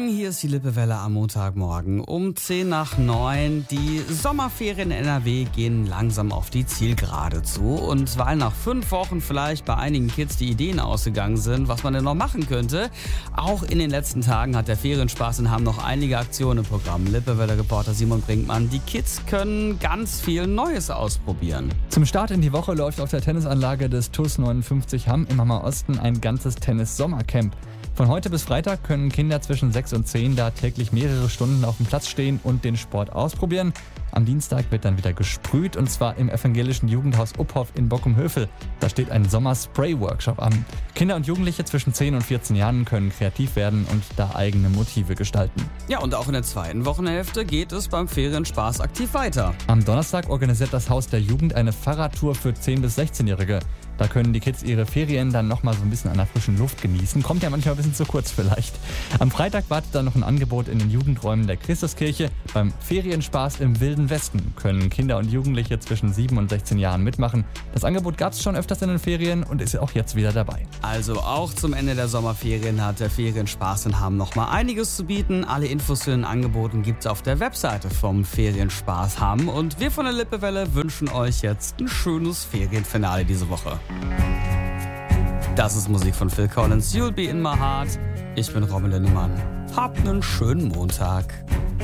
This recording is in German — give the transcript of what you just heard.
Morgen, hier ist die Lippewelle am Montagmorgen um 10:10. Die Sommerferien in NRW gehen langsam auf die Zielgerade zu. Und weil nach 5 Wochen vielleicht bei einigen Kids die Ideen ausgegangen sind, was man denn noch machen könnte, auch in den letzten Tagen hat der Ferienspaß in Hamm noch einige Aktionen im Programm. Lippewelle-Reporter Simon Brinkmann, die Kids können ganz viel Neues ausprobieren. Zum Start in die Woche läuft auf der Tennisanlage des TuS 59 Hamm im Hammer Osten ein ganzes Tennis-Sommercamp. Von heute bis Freitag können Kinder zwischen 6 und 10 da täglich mehrere Stunden auf dem Platz stehen und den Sport ausprobieren. Am Dienstag wird dann wieder gesprüht, und zwar im evangelischen Jugendhaus Uphoff in Bockum-Hövel. Da steht ein Sommer-Spray-Workshop an. Kinder und Jugendliche zwischen 10 und 14 Jahren können kreativ werden und da eigene Motive gestalten. Ja, und auch in der zweiten Wochenhälfte geht es beim Ferienspaß aktiv weiter. Am Donnerstag organisiert das Haus der Jugend eine Fahrradtour für 10- bis 16-Jährige. Da können die Kids ihre Ferien dann nochmal so ein bisschen an der frischen Luft genießen. Kommt ja manchmal ein bisschen zu kurz vielleicht. Am Freitag wartet dann noch ein Angebot in den Jugendräumen der Christuskirche. Beim Ferienspaß im Wilden Westen können Kinder und Jugendliche zwischen 7 und 16 Jahren mitmachen. Das Angebot gab es schon öfters in den Ferien und ist auch jetzt wieder dabei. Also auch zum Ende der Sommerferien hat der Ferienspaß in Hamm nochmal einiges zu bieten. Alle Infos zu den Angeboten gibt's auf der Webseite vom Ferienspaß Hamm. Und wir von der Lippewelle wünschen euch jetzt ein schönes Ferienfinale diese Woche. Das ist Musik von Phil Collins, You'll Be In My Heart. Ich bin Robin Linnemann. Habt einen schönen Montag.